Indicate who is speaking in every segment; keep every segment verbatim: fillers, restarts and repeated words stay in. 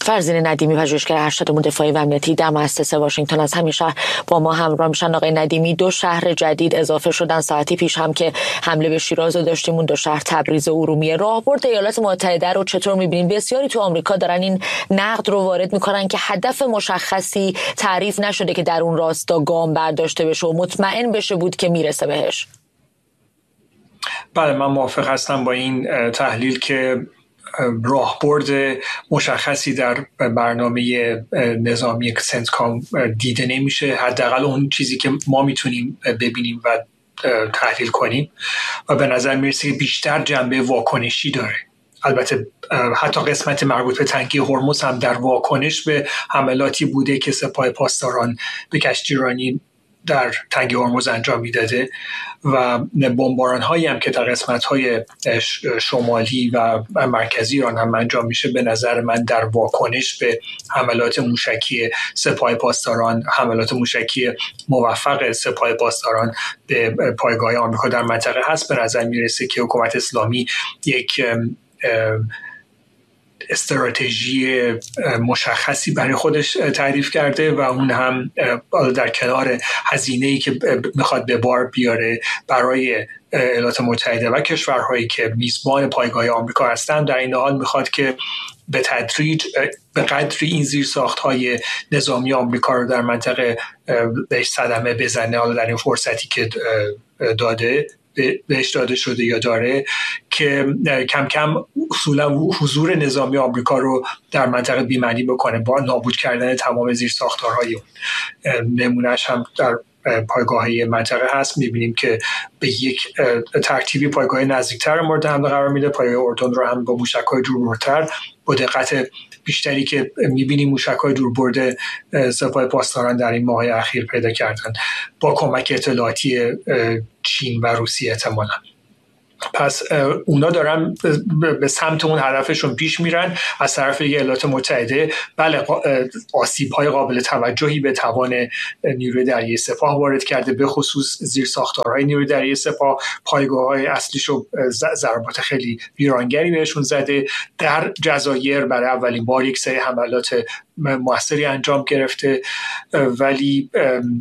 Speaker 1: فرزین ندیمی، پژوهشگر ارشد امور دفاعی و امنیتی در مؤسسه واشنگتن از همین شهر با ما همراه میشن. آقای ندیمی، دو شهر جدید اضافه شدن. ساعتی پیش هم که حمله به شیراز رو داشتیم، اون دو شهر تبریز و ارومیه. راهبرد ایالات متحده رو چطور می‌بینید؟ بسیاری تو آمریکا دارن این نقد رو وارد میکنن که هدف مشخصی تعریف نشده که در اون راستا گام برداشته بشه و مطمئن بشه بود که میرسه بهش.
Speaker 2: بله، من موافق هستم با این تحلیل که راهبرد مشخصی در برنامه نظامی سنتکام دیده نمیشه، حداقل اون چیزی که ما میتونیم ببینیم و تحلیل کنیم، و به نظر میرسه که بیشتر جنبه واکنشی داره. البته حتی قسمت مربوط به تنگه هرمز هم در واکنش به حملاتی بوده که سپاه پاسداران به کشتیرانی در تنگه هرمز انجام میداده و بمباران هایی هم که در قسمت های شمالی و مرکزی ایران هم انجام میشه، به نظر من در واکنش به حملات موشکی سپاه پاسداران، حملات موشکی موفق سپاه پاسداران به پایگاه آمریکا در منطقه هست. به نظر میرسه که حکومت اسلامی یک استراتژی مشخصی برای خودش تعریف کرده و اون هم در کنار هزینه‌ای که میخواد به بار بیاره برای ایالات متحده و کشورهایی که میزبان پایگاه آمریکا هستند، در این حال میخواد که به تدریج به قدری این زیرساخت‌های نظامی آمریکا رو در منطقه بهش صدمه بزنه، حالا در این فرصتی که داده بهش داده شده یا داره، که کم کم اصولا حضور نظامی آمریکا رو در منطقه بی‌معنی بکنه با نابود کردن تمام زیرساختارهای اون. نمونهش هم در پایگاه‌های منطقه هست. می‌بینیم که به یک ترتیبی پایگاه نزدیکتر مورد حمله قرار میده. پایگاه اردن رو هم با موشک‌های دوربردتر با دقت بیشتری که می‌بینیم موشک‌های دوربرد سپاه پاسداران در این ماه‌های اخیر پیدا کردن با کمک اطلاعاتی چین و روسیه احتمالاً. پس اونا دارن به سمت اون هدفشون پیش میرن. از طرف ایالات متحده بله، آسیب‌های قابل توجهی به توان نیروی دریایی سپاه وارد کرده، به خصوص زیر ساختارهای نیروی دریایی سپاه. پایگاه‌های اصلیشو ضربات خیلی ویرانگری بهشون زده. در جزایر برای اولین بار یک سری حملات موثری انجام گرفته، ولی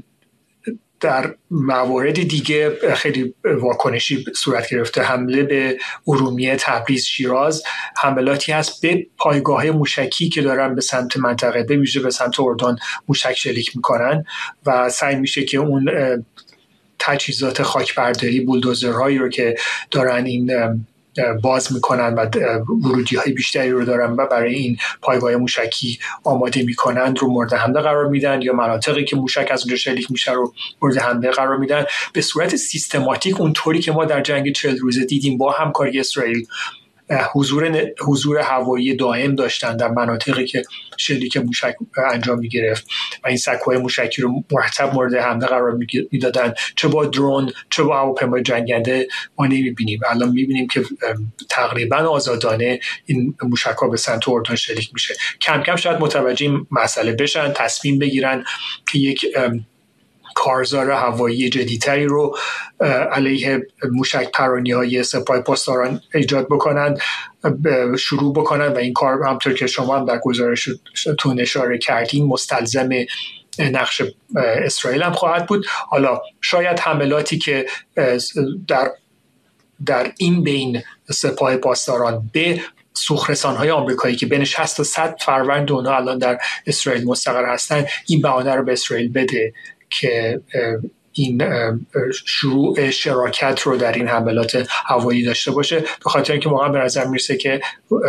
Speaker 2: در موارد دیگه خیلی واکنشی صورت گرفته. حمله به ارومیه، تبریز، شیراز حملاتی هست به پایگاه موشکی که دارن به سمت منطقه، به ویژه به سمت اردن موشک شلیک میکنن و سعی میشه که اون تجهیزات خاکبرداری، بولدوزرهایی رو که دارن این باز میکنن و ورودی های بیشتری رو دارن و برای این پایگاه موشکی آماده میکنن رو مورد حمله قرار میدن، یا مناطقی که موشک از اونجا شلیک میشه رو مورد حمله قرار میدن به صورت سیستماتیک، اونطوری که ما در جنگ چهل روزه دیدیم با همکاری اسرائیل. حضور حضور هوایی دائم داشتن در مناطقی که شلیک موشک انجام میگرفت و این سکوهای موشکی رو مرتب مورد حمله قرار میدادن، چه با درون چه با هواپیمای جنگنده. ما نمیبینیم الان میبینیم که تقریبا آزادانه این موشک‌ها به سمت اردن شلیک میشه. کم کم شاید متوجه این مسئله بشن، تصمیم بگیرن که یک کارزار هوایی جدیدتری رو علیه موشک پرانی‌های سپاه پاسداران ایجاد بکنن، شروع بکنن و این کار همطور که شما هم در گزارشتون اشاره کردین مستلزم نقش اسرائیل هم خواهد بود. حالا شاید حملاتی که در در این بین سپاه پاسداران به سوخرسان‌های آمریکایی که بین شصت تا صد فروند اونا الان در اسرائیل مستقر هستن، این بهانه رو به اسرائیل بده که این شروع شراکت رو در این حملات هوایی داشته باشه، به خاطر اینکه واقعا به نظر میرسه که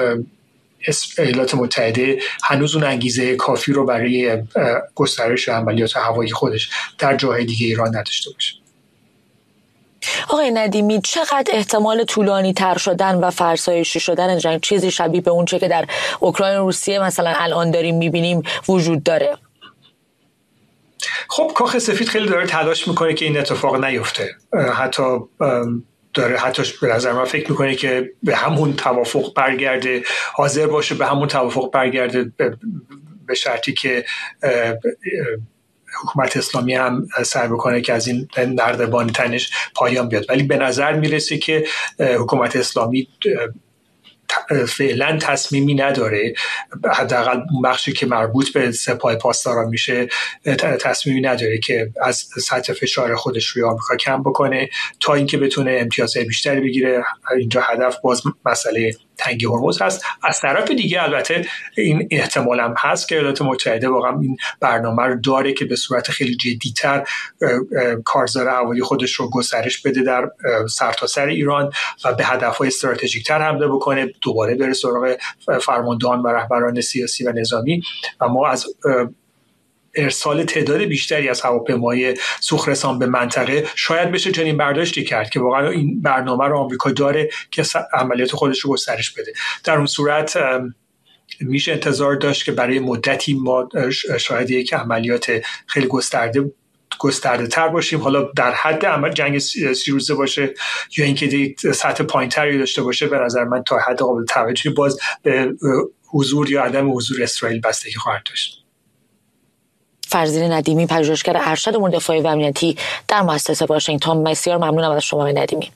Speaker 2: ایالات متحده هنوز اون انگیزه کافی رو برای گسترش عملیات هوایی خودش در جاهای دیگه ایران نداشته باشه.
Speaker 1: آقای ندیمی، چقدر احتمال طولانی تر شدن و فرسایشی شدن جنگ چیزی شبیه به اون چه که در اوکراین و روسیه مثلا الان داریم میبینیم وجود داره؟
Speaker 2: خب کاخ سفید خیلی داره تلاش میکنه که این اتفاق نیفته. حتی داره حتی به نظر من فکر میکنه که به همون توافق برگرده، حاضر باشه به همون توافق برگرده، به شرطی که حکومت اسلامی هم سعی بکنه که از این نردبان تنش پایان بیاد. ولی به نظر میرسه که حکومت اسلامی فعلا تصمیمی نداره، حداقل اون بخشی که مربوط به سپاه پاسداران میشه تصمیمی نداره که از سطح فشار خودش روی آمریکا کم بکنه تا اینکه بتونه امتیازهای بیشتری بگیره. اینجا هدف باز مسئله تنگی هرمز هست. از طرف دیگه البته این احتمال هم هست که ایالات متحده واقعا این برنامه رو داره که به صورت خیلی جدی‌تر کارزار هوایی خودش رو گسترش بده در سرتاسر ایران و به هدف‌های استراتژیک‌تر حمله بکنه، دوباره بره سراغ فرماندهان و رهبران سیاسی و نظامی و ما از ارسال تعداد بیشتری از هواپیمای سوخرسان به منطقه شاید بشه چنین برداشتی کرد که واقعا این برنامه رو آمریکا داره که عملیات خودش رو گسترش بده. در اون صورت میشه انتظار داشت که برای مدتی ما شاید یک عملیات خیلی گسترده گسترده تر باشیم، حالا در حد عمل جنگ سی روزه باشه یا اینکه سطح پایین‌تری داشته باشه. به نظر من تا حد قابل توجهی باز به حضور یا عدم حضور اسرائیل بستگی خواهد داشت.
Speaker 1: فرزین ندیمی، پژوهشگر ارشد امور دفاعی و امنیتی در مؤسسه واشنگتن. بسیار ممنونم از شما ندیمی.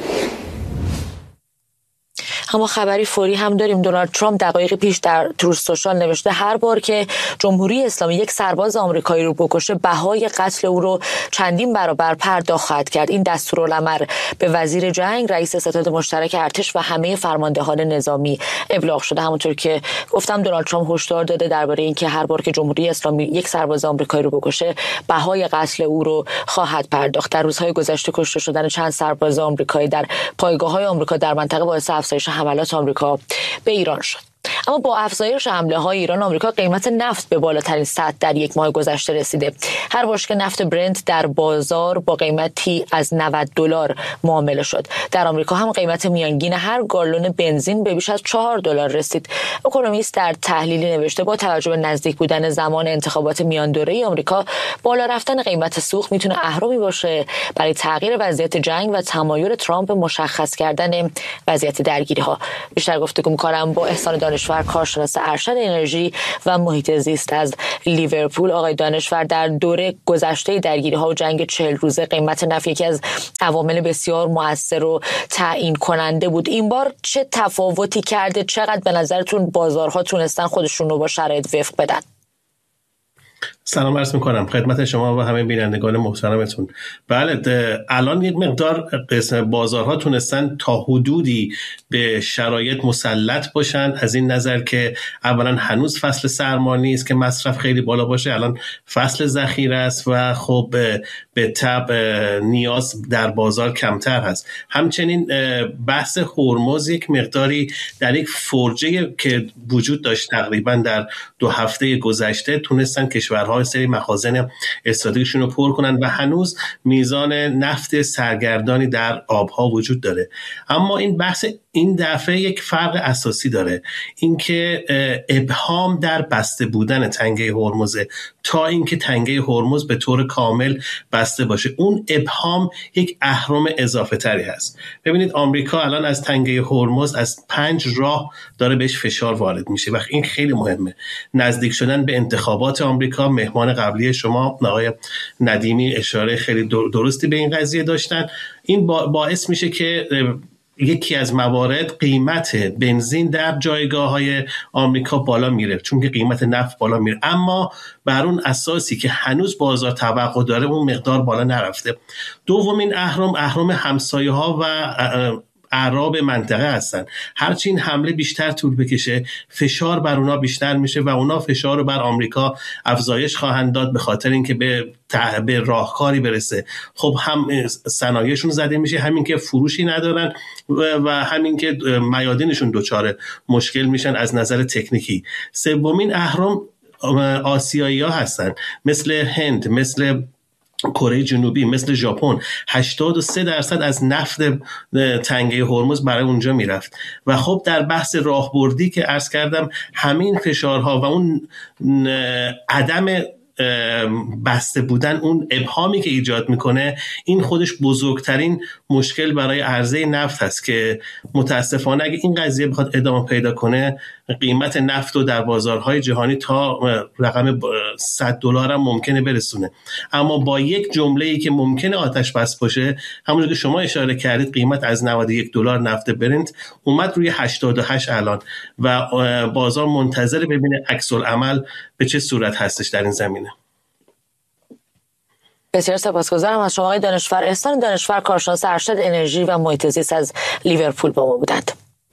Speaker 1: اما خبری فوری هم داریم. دونالد ترامپ دقایقی پیش در تروث سوشال نوشته هر بار که جمهوری اسلامی یک سرباز آمریکایی رو بکشه بهای قتل او رو چندین برابر پرداخت خواهد کرد. این دستورالعمل به وزیر جنگ، رئیس ستاد مشترک ارتش و همه فرماندهان نظامی ابلاغ شده. همونطور که گفتم دونالد ترامپ هشدار داده درباره اینکه هر بار که جمهوری اسلامی یک سرباز آمریکایی رو بکشه بهای قتل او رو خواهد پرداخت. در روزهای گذشته کشته شدن چند سرباز آمریکایی در پایگاه‌های آمریکا در منطقه باعث افزایش حملات آمریکا به ایران شد. اما با افزایش حمله های ایران، آمریکا قیمت نفت به بالاترین سطح در یک ماه گذشته رسیده. هر بشکه نفت برنت در بازار با قیمتی از نود دلار معامله شد. در آمریکا هم قیمت میانگین هر گالون بنزین به بیش از چهار دلار رسید. اکونومیست در تحلیلی نوشته با توجه به نزدیک بودن زمان انتخابات میان دوره آمریکا، بالا رفتن قیمت سوخت میتونه اهرمی باشه برای تغییر وضعیت جنگ و تمایل ترامپ مشخص کردن وضعیت درگیری ها. بیشتر گفتگو می‌کنم با احسان دانشور، کارشناس ارشد انرژی و محیط زیست از لیورپول. آقای دانشور، در دوره گذشته درگیری ها و جنگ چهل روزه قیمت نفت یکی از عوامل بسیار مؤثر و تعیین کننده بود. این بار چه تفاوتی کرده؟ چقدر به نظرتون بازارها تونستن خودشون رو با شرایط وفق بدن؟
Speaker 3: سلام عرض میکنم خدمت شما و همه بینندگان محترمتون. بله، الان یک مقدار قسم بازارها تونستن تا حدودی به شرایط مسلط باشن، از این نظر که اولا هنوز فصل سرما نیست که مصرف خیلی بالا باشه، الان فصل ذخیره است و خب به طبع نیاز در بازار کمتر هست. همچنین بحث هرمز یک مقداری در یک فرجه که وجود داشت تقریبا در دو هفته گذشته تونستن کشورها سری مخازن استراتژیکشون رو پر کنن و هنوز میزان نفت سرگردانی در آبها وجود داره. اما این بحث این دفعه یک فرق اساسی داره، اینکه ابهام در بسته بودن تنگه هرمز تا اینکه تنگه هرمز به طور کامل بسته باشه. اون ابهام یک اهرم اضافه تری هست. ببینید آمریکا الان از تنگه هرمز از پنج راه داره بهش فشار وارد میشه و این خیلی مهمه. نزدیک شدن به انتخابات آمریکا، مهمان قبلی شما آقای ندیمی اشاره خیلی درستی به این قضیه داشتن. این باعث میشه که یکی از موارد قیمت بنزین در جایگاه‌های آمریکا بالا میره، چون که قیمت نفت بالا میره، اما بر اون اساسی که هنوز بازار توقع داره اون مقدار بالا نرفته. دومین اهرم اهرم همسایه‌ها و اعراب منطقه هستن. هرچی این حمله بیشتر طول بکشه فشار بر اونا بیشتر میشه و اونا فشار رو بر آمریکا افزایش خواهند داد، به خاطر اینکه به به راهکاری برسه. خب هم صنایعشون زده میشه، همین که فروشی ندارن و همین که میادینشون دچار مشکل میشن از نظر تکنیکی. سومین اهرم آسیایی ها هستن، مثل هند، مثل کره جنوبی، مثل ژاپن. هشتاد و سه درصد از نفت تنگه هرمز برای اونجا میرفت و خب در بحث راهبردی که عرض کردم همین فشارها و اون عدم بسته بودن، اون ابهامی که ایجاد میکنه، این خودش بزرگترین مشکل برای عرضه نفت هست که متاسفانه اگه این قضیه بخواد ادامه پیدا کنه قیمت نفت رو در بازارهای جهانی تا رقم صد دلار هم ممکنه برسونه. اما با یک جمله‌ای که ممکنه آتش بس باشه، همونجور که شما اشاره کردید، قیمت از نود و یک دلار نفت برنت اومد روی هشتاد و هشت الان و بازار منتظر ببینه عکس العمل به چه صورت هستش در این زمینه.
Speaker 1: بسیار سپاسگزارم از شما آقای دانشور احسان دانشور، کارشناس ارشد انرژی و محیط زیست از لیورپول با ما بودند.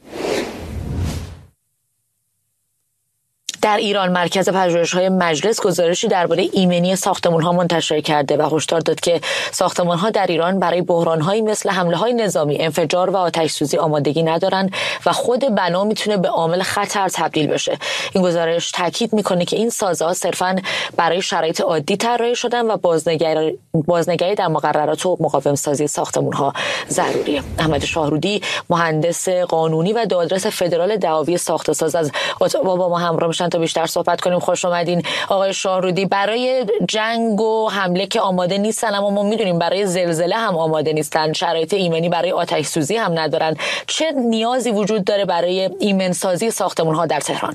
Speaker 1: در ایران مرکز پژوهش‌های مجلس گزارشی درباره ایمنی ساختمان‌ها منتشر کرده و هشدار داد که ساختمان‌ها در ایران برای بحران‌هایی مثل حمله‌های نظامی، انفجار و آتش‌سوزی آمادگی ندارن و خود بنا میتونه به عامل خطر تبدیل بشه. این گزارش تاکید میکنه که این سازه‌ها صرفاً برای شرایط عادی طراحی شدن و بازنگری بازنگری در مقررات و مقاوم‌سازی ساختمان‌ها ضروریه. احمد شاهرودی، مهندس قانونی و دادرس فدرال دعاوی ساخت‌وساز از اتاوا با ما همراه میشن تا بیشتر صحبت کنیم. خوش اومدین آقای شاهرودی. برای جنگ و حمله که آماده نیستن، اما ما میدونیم برای زلزله هم آماده نیستن، شرایط ایمنی برای آتش سوزی هم ندارن. چه نیازی وجود داره برای ایمن سازی ساختمان ها در تهران؟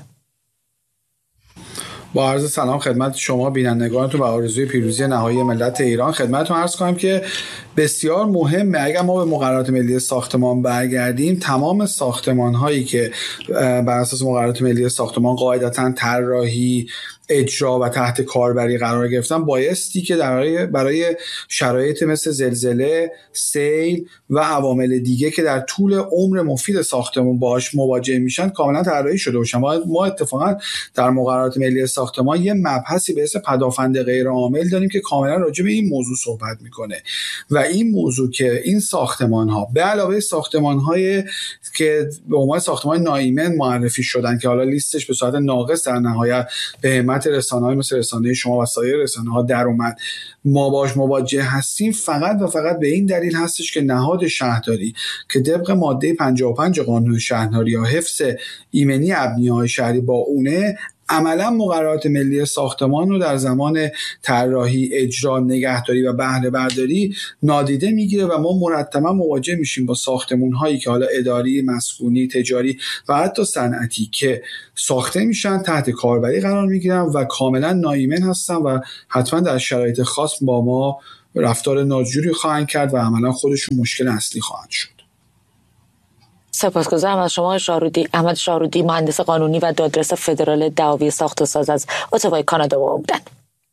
Speaker 4: با عرض سلام خدمت شما بینندگانتون و آرزوی پیروزی نهایی ملت ایران خدمتتون عرض کنم که بسیار مهمه اگر ما به مقررات ملی ساختمان برگردیم، تمام ساختمان هایی که بر اساس مقررات ملی ساختمان قاعدتاً طراحی، اجرا و تحت کاربری قرار گرفتن، بایستی که برای برای شرایط مثل زلزله، سیل و عوامل دیگه که در طول عمر مفید ساختمان باهاش مواجه میشن کاملا طراحی شده باشن. ما اتفاقا در مقررات ملی ساختمان یه مبحثی به اسم پدافند غیر عامل داریم که کاملا راجع به این موضوع صحبت میکنه و این موضوع که این ساختمان ها به علاوه ساختمان های که به عنوان ساختمان ناایمن معرفی شدن که حالا لیستش به صورت ناقص در نهایت به رسانه‌های مثل رسانه شما و سایر رسانه‌ها در اومد، ما باش مواجه هستیم فقط و فقط به این دلیل هستش که نهاد شهرداری که طبق ماده پنجاه و پنج قانون شهرداری یا حفظ ایمنی ابنیه‌های شهری با اونه عملا مقررات ملی ساختمان رو در زمان طراحی، اجرا، نگهداری و بهره برداری نادیده میگیره و ما مرتبا مواجه میشیم با ساختمون هایی که حالا اداری، مسکونی، تجاری و حتی صنعتی که ساخته میشن، تحت کاربری قرار میگیرن و کاملا ناایمن هستن و حتما در شرایط خاص با ما رفتار ناجوری خواهند کرد و عملا خودشون مشکل اصلی خواهند شد.
Speaker 1: سپاسگزارم از شما شاهرودی. احمد شاهرودی، مهندس قانونی و دادرس فدرال دعاوی ساخت و ساز از اتاوای کانادا با ما بودند.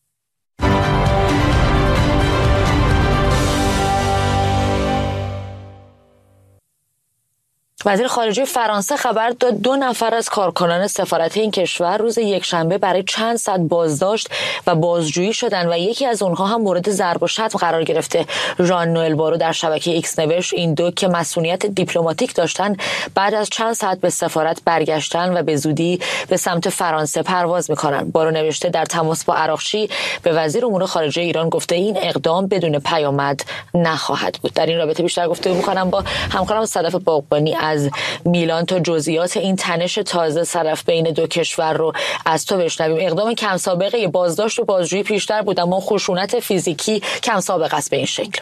Speaker 1: وزیر خارجه فرانسه خبر داد دو نفر از کارکنان سفارت این کشور روز یکشنبه برای چند ساعت بازداشت و بازجویی شدند و یکی از اونها هم مورد ضرب و شتم قرار گرفته. ژان نوئل بارو در شبکه ایکس نوشت این دو که مسئولیت دیپلماتیک داشتن بعد از چند ساعت به سفارت برگشتن و به زودی به سمت فرانسه پرواز میکنن. بارو نوشته در تماس با عراقچی به وزیر امور خارجه ایران گفته این اقدام بدون پیامد نخواهد بود. در این رابطه بیشتر گفتگو میکنم با همکارم صدف باغبانی از میلان تا جزئیات این تنش تازه صرف بین دو کشور رو از تو بشنویم. اقدام کم سابقه بازداشت و بازجویی پیشتر بود اما خشونت فیزیکی کم سابقه است به این شکل.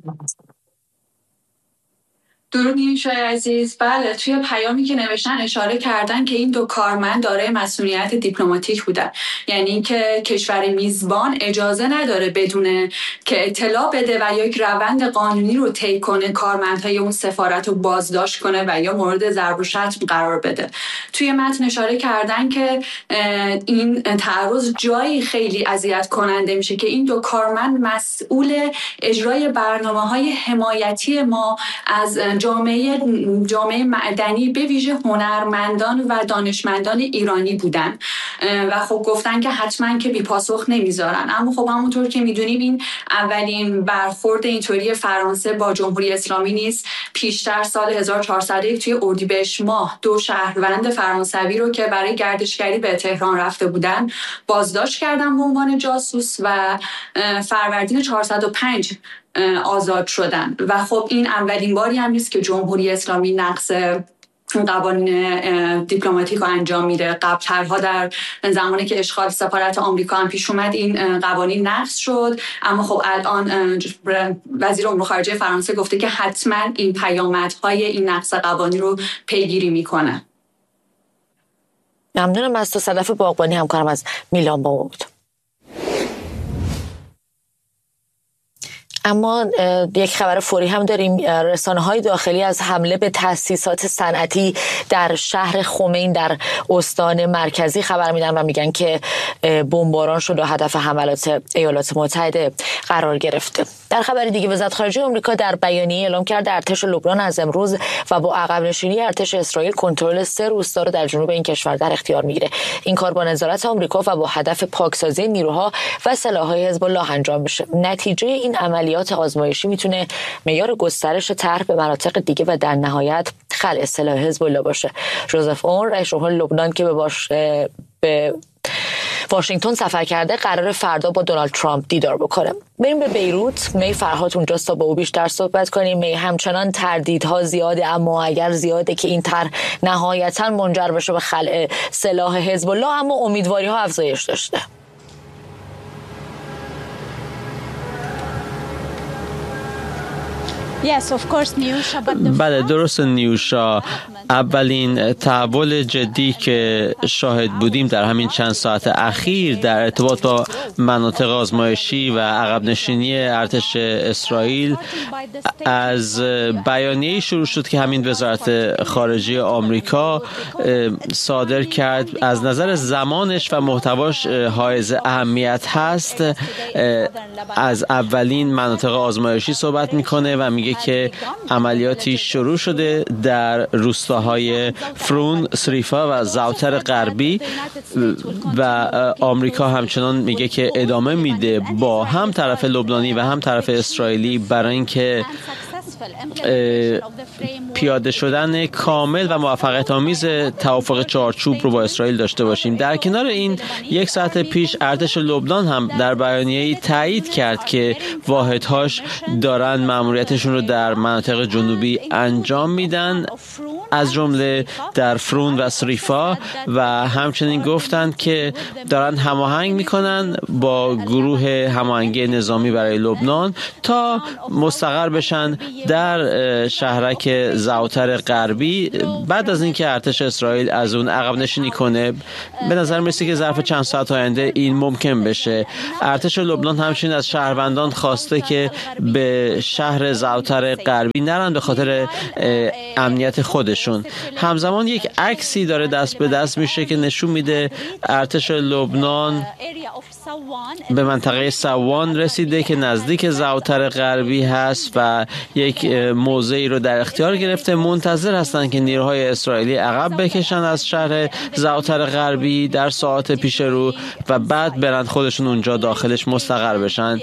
Speaker 5: درود نیوشای عزیز. بله، توی پیامی که نوشتن اشاره کردن که این دو کارمند دارای مسئولیت دیپلماتیک بودن، یعنی اینکه کشور میزبان اجازه نداره بدون که اطلاع بده و یا یک روند قانونی رو طی کنه کارمندهای اون سفارت رو بازداشت کنه و یا مورد ضرب و شتم قرار بده. توی متن اشاره کردن که این تعرض جایی خیلی اذیت کننده میشه که این دو کارمند مسئول اجرای برنامه‌های حمایتی ما از جامعه جامعه معدنی به ویژه هنرمندان و دانشمندان ایرانی بودن و خب گفتن که حتما که بی پاسخ نمیذارن. اما خب همونطور که میدونیم این اولین برخورد اینطوری فرانسه با جمهوری اسلامی نیست. پیشتر سال هزار و چهارصد و یک توی اردیبهشت ماه دو شهروند فرانسوی رو که برای گردشگری به تهران رفته بودن بازداشت کردن به عنوان جاسوس و فروردین چهارصد و پنج آزاد شدن و خب این اولین باری هم نیست که جمهوری اسلامی نقض قوانین دیپلماتیک رو انجام میده. قبل‌ترها در زمانی که اشغال سفارت آمریکا هم پیش اومد این قوانین نقض شد، اما خب الان وزیر امور خارجه فرانسه گفته که حتما این پیامدهای این نقض قوانین رو پیگیری میکنه.
Speaker 1: ممنونم از تو. صدف باغبانی همکارم از میلان با بود. اما یک خبر فوری هم داریم. رسانه‌های داخلی از حمله به تأسیسات صنعتی در شهر خمین در استان مرکزی خبر میدن و میگن که بمباران شد و هدف حملات ایالات متحده قرار گرفته. در خبر دیگه وزارت خارجه آمریکا در بیانیه اعلام کرد ارتش لبنان از امروز و با عقب نشینی ارتش اسرائیل کنترل سه روستا رو در جنوب این کشور در اختیار میگیره. این کار با نظارت آمریکا و با هدف پاکسازی نیروها و سلاح‌های حزب الله انجام میشه. نتیجه این عملیات آزمایشی میتونه معیار گسترش طرح به مناطق دیگه و در نهایت خلع سلاح حزب الله باشه. جوزف اون رئیس جمهور لبنان که به باش به واشنگتن سفر کرده قرار فردا با دونالد ترامپ دیدار بکنه. بریم به بیروت. می فرهاد اونجاست تا با او بیشتر صحبت کنیم. می همچنان تردیدها زیاده، اما اگر زیاده که این طرح نهایتا منجر بشه به خلع سلاح حزب الله، اما امیدواری ها افزایش داشته.
Speaker 6: بله درست نیوشا، اولین تحول جدی که شاهد بودیم در همین چند ساعت اخیر در ارتباط با مناطق آزمایشی و عقب نشینی ارتش اسرائیل از بیانیه‌ای شروع شد که همین وزارت خارجه آمریکا صادر کرد. از نظر زمانش و محتواش حائز اهمیت هست. از اولین مناطق آزمایشی صحبت میکنه و میگه که عملیاتی شروع شده در روستاهای فرون، سریفا و زوتر غربی و آمریکا همچنان میگه که ادامه میده با هم طرف لبنانی و هم طرف اسرائیلی برای اینکه پیاده شدن کامل و موفقیت آمیز توافق چارچوب رو با اسرائیل داشته باشیم. در کنار این یک ساعت پیش ارتش لبنان هم در بیانیه‌ای تایید کرد که واحدهاش دارن مأموریتشون رو در مناطق جنوبی انجام میدن، از جمله در فرون و سریفا، و همچنین گفتند که دارن هماهنگ میکنن با گروه هماهنگی نظامی برای لبنان تا مستقر بشن در شهرک زوتر غربی بعد از اینکه ارتش اسرائیل از اون عقب نشینی کنه. به نظر میرسه که ظرف چند ساعت آینده این ممکن بشه. ارتش لبنان همچنین از شهروندان خواسته که به شهر زوتر غربی نرن به خاطر امنیت خودشون. همزمان یک عکسی داره دست به دست میشه که نشون میده ارتش لبنان به منطقه سوان رسیده که نزدیک زوتر غربی هست و یک موضعی رو در اختیار گرفته. منتظر هستن که نیروهای اسرائیلی عقب بکشن از شهر زوتر غربی در ساعات پیش رو و بعد برن خودشون اونجا داخلش مستقر بشن.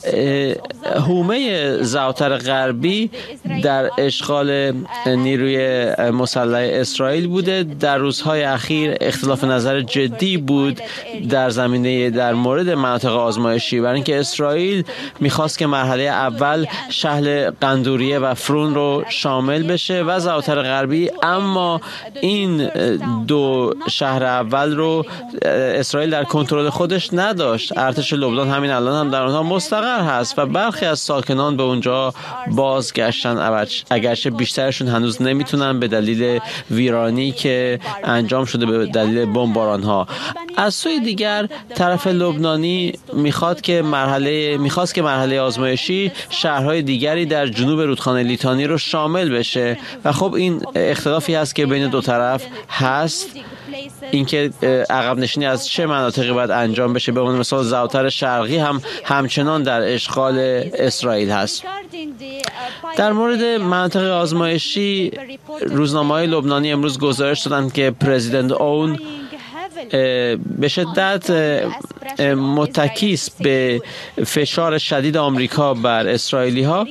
Speaker 6: حومه زوتر غربی در اشغال نیروی مسلح اسرائیل بوده. در روزهای اخیر اختلاف نظر جدی بود در زمینه در مورد مناطق آزمایشی، برای اینکه اسرائیل میخواست که مرحله اول شهر قندوریه و فرون رو شامل بشه و زوتر غربی، اما این دو شهر اول رو اسرائیل در کنترل خودش نداشت. ارتش لبنان همین الان هم در اونها مستقر هست و برخی از ساکنان به اونجا بازگشتن، اگرچه بیشترشون هنوز نمیتونن به دلیل ویرانی که انجام شده به دلیل بمباران ها. از سوی دیگر طرف لبنانی میخواد که مرحله میخواست که مرحله آزمایشی شهرهای دیگری در جنوب رودخانه لیتانی رو شامل بشه و خب این اختلافی هست که بین دو طرف هست، اینکه عقب نشینی از چه مناطقی باید انجام بشه. به عنوان مثال زوتر شرقی هم همچنان در اشغال اسرائیل هست. در مورد مناطق آزمایشی روزنامه‌های لبنانی امروز گزارش دادند که پرزیدنت اون به شدت متکی است به فشار شدید آمریکا بر اسرائیلی ها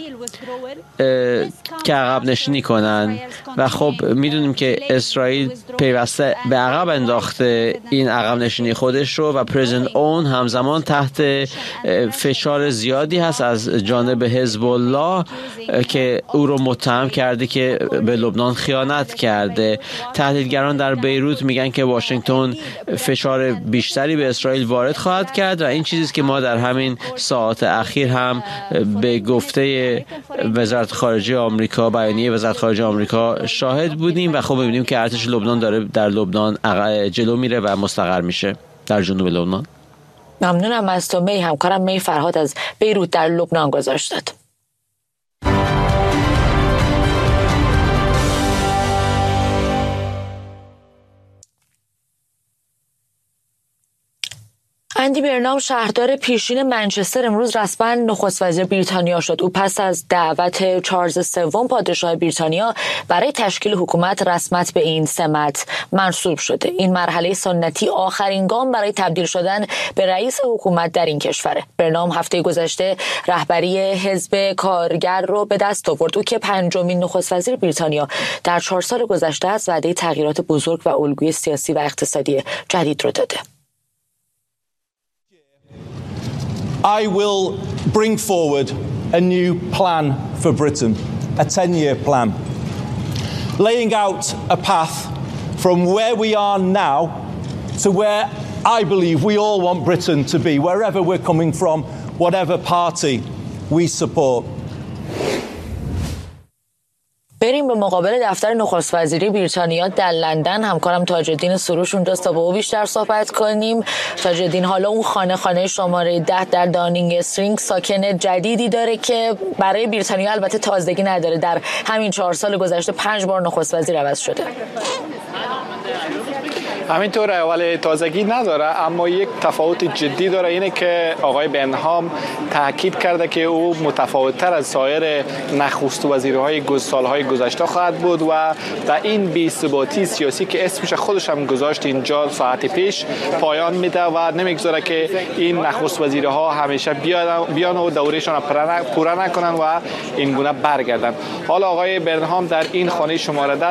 Speaker 6: که عقب نشینی کنند و خب میدونیم که اسرائیل پیوسته به عقب انداخته این عقب نشینی خودش رو و پرزیدنت اون همزمان تحت فشار زیادی هست از جانب حزب الله که او رو متهم کرده که به لبنان خیانت کرده. تحلیلگران در بیروت میگن که واشنگتن فشار بیشتری به اسرائیل وارد خواهد کرد و این چیزی که ما در همین ساعات اخیر هم به گفته وزارت خارجه آمریکا، بیانیه وزارت خارجه آمریکا شاهد بودیم و خب می‌بینیم که ارتش لبنان داره در لبنان جلو میره و مستقر میشه در جنوب لبنان.
Speaker 1: ممنونم از تو می. همکارم می فرهاد از بیروت در لبنان گزارش داد. اندی برنام شهردار پیشین منچستر امروز رسما نخست وزیر بریتانیا شد. او پس از دعوت چارلز سوم پادشاه بریتانیا برای تشکیل حکومت رسمیت به این سمت منصوب شده. این مرحله سنتی آخرین گام برای تبدیل شدن به رئیس حکومت در این کشوره. برنام هفته گذشته رهبری حزب کارگر رو به دست آورد. او که پنجمین نخست وزیر بریتانیا در چهار سال گذشته است، وعده تغییرات بزرگ و الگوی سیاسی و اقتصادی جدید رو داده.
Speaker 7: I will bring forward a new plan for Britain, a ten-year plan, laying out a path from where we are now to where I believe we all want Britain to be, wherever we're coming from, whatever party we support.
Speaker 1: بریم به مقابل دفتر نخست وزیری بریتانیا در لندن. همکارم تاج‌الدین سروش اونجاست تا با او بیشتر صحبت کنیم. تاج‌الدین، حالا اون خانه خانه شماره ده در دانینگ استرینگ ساکن جدیدی داره که برای بریتانیا البته تازگی نداره. در همین چهار سال گذشته پنج بار نخست وزیر عوض شده.
Speaker 8: همینطوره، ولی تازگی نداره، اما یک تفاوت جدی داره، اینه که آقای بنهام تاکید کرده که او متفاوت‌تر از سایر نخست وزیرهای سالهای گذشته خواهد بود و در این بی‌ثباتی سیاسی که اسمش خودش هم گذاشت اینجا ساعت پیش پایان میده و نمیگذاره که این نخست وزیرها همیشه بیان و دورهشان را پوره نکنن و این گونه برگردن. حالا آقای بنهام در این خانه شماره ده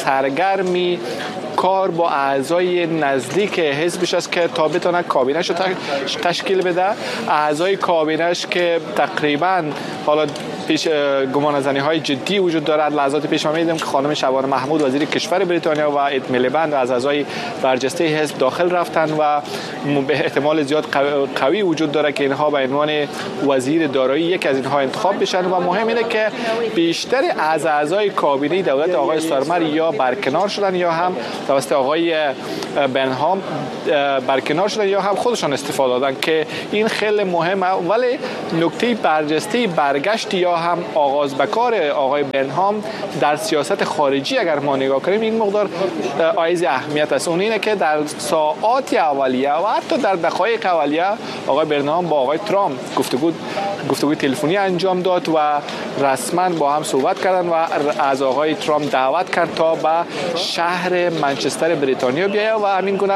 Speaker 8: سرگرمی کار با اعضای نزدیک حزبش است که تا بتونه کابینه‌اش رو تشکیل بده. اعضای کابینه‌اش که تقریبا حالا پیش گمانه‌زنی های جدی وجود دارد. لحظات پیش ما می‌دیدیم که خانم شبانه محمود وزیر کشور بریتانیا و اد میلیبند از اعضای برجسته حزب داخل رفتن و به احتمال زیاد قوی وجود داره که اینها به عنوان وزیر دارایی یک از اینها انتخاب بشن و مهم اینه که بیشتر از اعضای کابینه دولت آقای استارمر یا برکنار شدن یا هم توسط آقای بنهام برکنار شدن یا هم خودشان استفاده دادن که این خیلی مهمه. ولی نکته برجسته برگشت یا هم آغاز به کار آقای بنهام در سیاست خارجی اگر ما نگاه کنیم این مقدار عایز اهمیت است. اون اینه که در ساعات اولیه و حتی در دقایق اولیه آقای بنهام با آقای ترامپ گفتگو گفتگوی تلفنی انجام داد و رسما با هم صحبت کردن و از آقای ترامپ دعوت کرد تا به شهر منچستر بریتانیا بیاید و همین گونه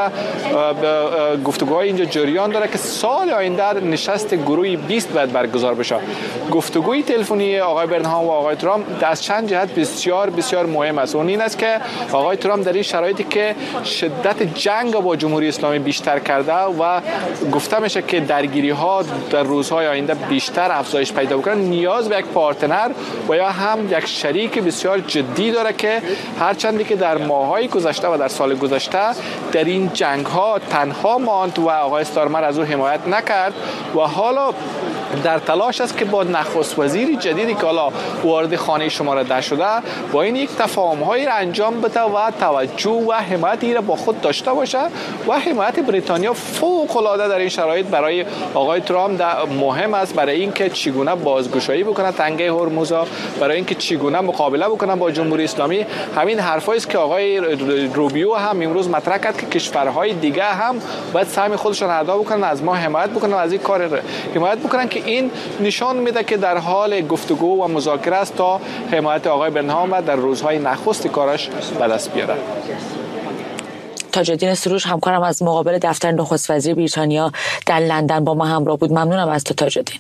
Speaker 8: گفتگوهای اینجا جریان داره که سال آینده نشست گروهی بیست باید برگزار بشه. گفتگوی تلفنی آقای بنهام و آقای ترامپ از چند جهت بسیار بسیار مهم است. اون این است که آقای ترامپ در این شرایطی که شدت جنگ با جمهوری اسلامی بیشتر کرده و گفته میشه که درگیری ها در روزهای آینده بیشتر افزایش پیدا بکنه، نیاز به یک پارتنر و یا هم یک شریک بسیار جدی داره که هرچندی که در ماهای گذشته و در سال گذشته در این جنگ ها تنها ماند و آقای استارمر از او حمایت نکرد و حالا در تلاش است که با نخست وزیر جدیدی که حالا وارد خانه شماره ده شده با این یک تفاهم هایی را انجام بده و توجه و حمایتی را با خود داشته باشه و حمایت بریتانیا فوق العاده در این شرایط برای آقای ترامپ مهم است، برای اینکه چگونه بازگشایی بکنه تنگه هرمز، برای اینکه چگونه مقابله بکنه با جمهوری اسلامی. همین حرفایی است که آقای روبیو هم امروز مطرح کرد که کشورهای دیگه هم باید سهم خودشون ادا بکنن، از ما حمایت بکنن، از این کار حمایت بکنن که این نشان میده که در حال گفتگو و مذاکره است تا حمایت آقای بنهام و در روزهای نخست کارش به دست بیاره.
Speaker 1: تاج‌الدین سروش همکارم از مقابل دفتر نخست وزیر بریتانیا در لندن با ما همراه بود. ممنونم از تو تاج‌الدین.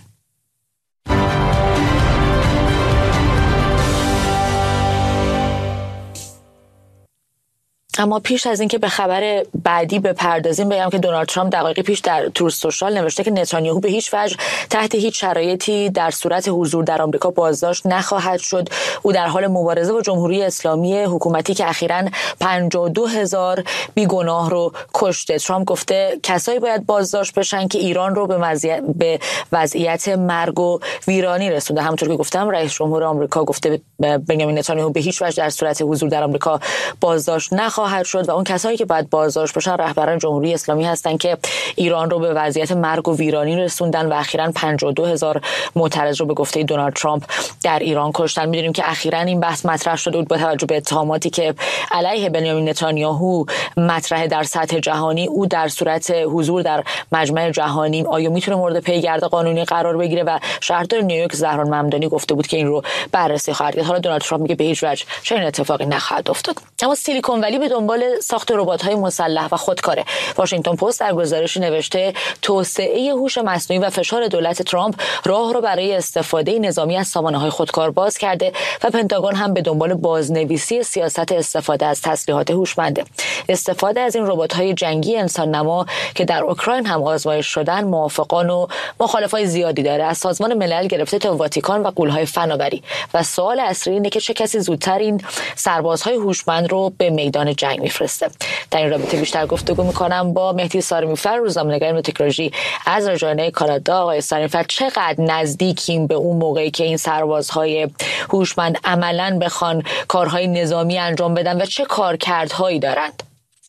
Speaker 1: اما پیش از اینکه به خبر بعدی بپردازیم بگم که دونالد ترامپ دقایقی پیش در تروث سوشال نوشته که نتانیاهو به هیچ وجه تحت هیچ شرایطی در صورت حضور در آمریکا بازداشت نخواهد شد. او در حال مبارزه با جمهوری اسلامی حکومتی که اخیراً پنجاه و دو هزار بیگناه رو کشته. ترامپ گفته کسایی باید بازداشت بشن که ایران رو به وضعیت به وضعیت مرگ و ویرانی رسونده. همونطور که گفتم رئیس جمهور آمریکا گفته بنیامین نتانیاهو به هیچ وجه در صورت حضور در آمریکا بازداشت نخواهد شد و اون کسایی که باید بازداشت بشن رهبران جمهوری اسلامی هستن که ایران رو به وضعیت مرگ و ویرانی رسوندن و اخیراً پنجاه و دو هزار معترض رو به گفته دونالد ترامپ در ایران کشتن. می‌دونیم که اخیراً این بحث مطرح شده بود با توجه به اتهاماتی که علیه بنیامین نتانیاهو مطرح در سطح جهانی. او در صورت حضور در مجمع جهانی آیا میتونه مورد پیگرد قانونی قرار بگیره و شهردار نیویورک زهران ممدانی گفته بود که این رو بررسی خواهد کرد. حالا دونالد ترامپ میگه به هیچ وجه چنین اتفاقی نخواهد افتاد. اما سیلیکون ولی به دنبال ساخت ربات‌های مسلح و خودکاره. واشنگتن پست در گزارشی نوشته توسعه هوش مصنوعی و فشار دولت ترامپ راه رو برای استفاده نظامی از سامانه‌های خودکار باز کرده و پنتاگون هم به دنبال بازنویسی سیاست استفاده از تسلیحات هوشمنده. استفاده از این ربات‌های جنگی انسان نما که در اوکراین هم آزمایش شدن موافقان و مخالفای زیادی داره، از سازمان ملل گرفته تا واتیکان و غول‌های فناوری. و سوال اصلی اینه که چه کسی زودتر این سربازهای هوشمند رو به میدان جنگ میفرسته. در این رابطه بیشتر گفتگو میکنم با مهدی سارمی‌فر، روزنامه‌نگار تکنولوژی از رجانه کانادا. آقای سارمی‌فر، چقدر نزدیکیم به اون موقعی که این سربازهای هوشمند عملاً بخوان کارهای نظامی انجام بدن و چه کارکردهایی دارند؟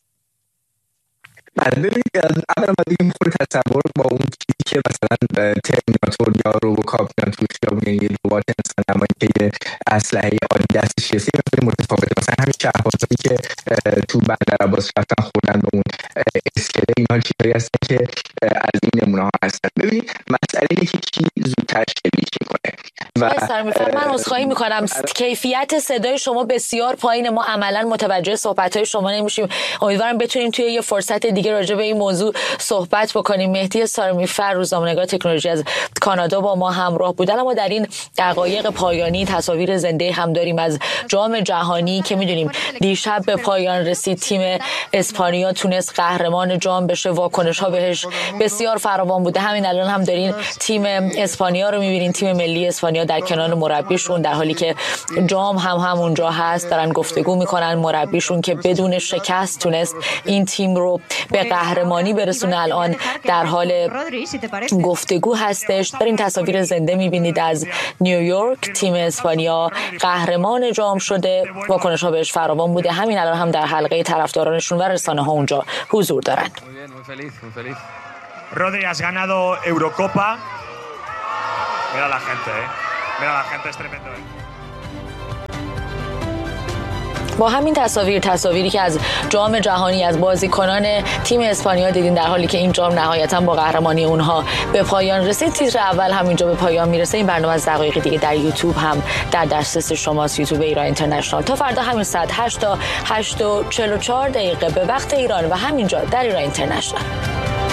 Speaker 9: بله، ببینید اولا باید این خود تصور با اون چیزی که مثلا ترمیناتور یا روبوکاپ میان توی خیابون، یه ربات انسان نمایی که یه اسلحه عادی دستش رسید خیلی متفاوته. مثلا همین شهبازهایی که تو بندر عباس رفتن خوردن به اون اسکله، اینا چیزایی هستن که از این نمونه ها هستن. ببینید مسئله اینه که کی زودتر شلیک میکنه.
Speaker 1: و من عذرخواهی میکنم، کیفیت صدای شما بسیار پایینه، ما عملا متوجه صحبت‌های شما نمیشیم. امیدوارم بتونیم توی یه فرصت دیگه راجع به این موضوع صحبت بکنیم. مهدی سارمی‌فر، روزنامه‌نگار تکنولوژی از کانادا با ما همراه بودن. اما در این دقایق پایانی تصاویر زنده هم داریم از جام جهانی که میدونیم دیشب به پایان رسید. تیم اسپانیا تونست قهرمان جام بشه، واکنش‌ها بهش بسیار فراوان بوده. همین الان هم دارین تیم اسپانیا رو می‌بینین، تیم ملی اسپانیا در کنار مربیشون، در حالی که جام هم همونجا هست، دارن گفتگو میکنن. مربیشون که بدون شکست تونست این تیم رو به قهرمانی برسونه، الان در حال گفتگو هستش. در این تصاویر زنده میبینید از نیویورک، تیم اسپانیا قهرمان جام شده، واکنش‌ها بهش فراوان بوده. همین الان هم در حلقه طرفدارانشون و رسانه‌ها اونجا حضور دارند.
Speaker 10: Rodri, has ganado Eurocopa. Mira la gente, eh. Mira la gente, es tremendo, eh.
Speaker 1: با همین تصاویر تصاویری که از جام جهانی از بازیکنان تیم اسپانیا دیدین، در حالی که این جام نهایتاً با قهرمانی اونها به پایان رسید. تیتر اول همینجا به پایان میرسه. این برنامه از دقایق دیگه در یوتیوب هم در دسترس شماست، یوتیوب ایران اینترنشنال. تا فردا همین ساعت هشت تا هشت و چهل و چهار دقیقه به وقت ایران و همینجا در ایران اینترنشنال.